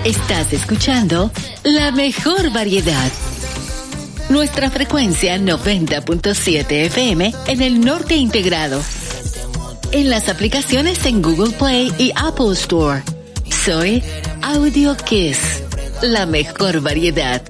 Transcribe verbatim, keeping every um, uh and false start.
Estás escuchando la mejor variedad. Nuestra frecuencia noventa punto siete F M en el norte integrado. En las aplicaciones en Google Play y Apple Store. Soy Audio Kiss, la mejor variedad.